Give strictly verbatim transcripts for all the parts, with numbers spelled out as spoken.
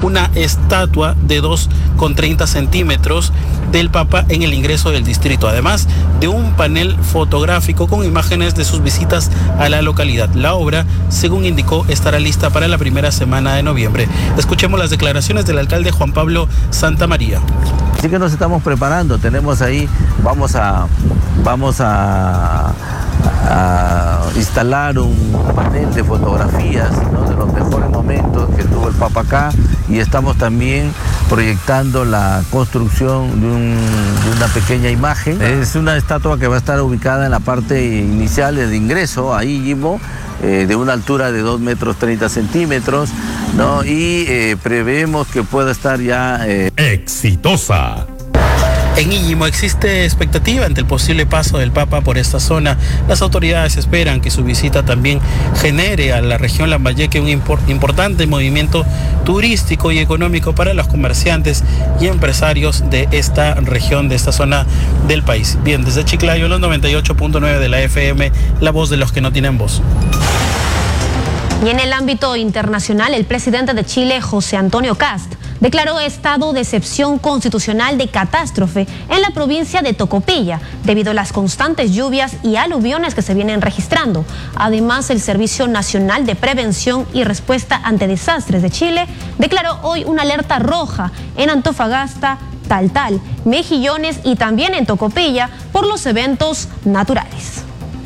una estatua de dos con treinta centímetros del Papa en el ingreso del distrito, además de un panel fotográfico con imágenes de sus visitas a la localidad. La obra, según indicó, estará lista para la primera semana de noviembre. Escuchemos las declaraciones del alcalde Juan Pablo Santamaría. Así que nos estamos preparando, tenemos ahí, vamos a, vamos a, a instalar un panel de fotografías, ¿no?, de los mejores momentos que tuvo el Papa acá, y estamos también proyectando la construcción de, un, de una pequeña imagen. Es una estatua que va a estar ubicada en la parte inicial de ingreso, ahí mismo, eh, de una altura de dos metros treinta centímetros, ¿no? Y eh, prevemos que pueda estar ya eh... exitosa. En Íllimo existe expectativa ante el posible paso del Papa por esta zona. Las autoridades esperan que su visita también genere a la región Lambayeque un impor- importante movimiento turístico y económico para los comerciantes y empresarios de esta región, de esta zona del país. Bien, desde Chiclayo, los noventa y ocho punto nueve de la F M, la voz de los que no tienen voz. Y en el ámbito internacional, el presidente de Chile, José Antonio Kast, declaró estado de excepción constitucional de catástrofe en la provincia de Tocopilla debido a las constantes lluvias y aluviones que se vienen registrando. Además, el Servicio Nacional de Prevención y Respuesta ante Desastres de Chile declaró hoy una alerta roja en Antofagasta, Taltal, Mejillones y también en Tocopilla por los eventos naturales.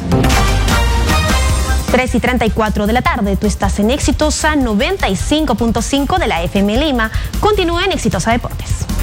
tres y treinta y cuatro de la tarde, tú estás en Exitosa noventa y cinco punto cinco de la F M Lima. Continúa en Exitosa Deportes.